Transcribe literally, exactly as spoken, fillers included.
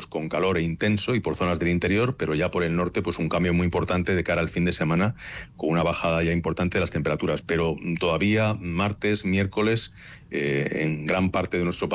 con calor e intenso y por zonas del interior, pero ya por el norte pues un cambio muy importante de cara al fin de semana, con una bajada ya importante de las temperaturas. Pero todavía martes, miércoles, eh, en gran parte de nuestro país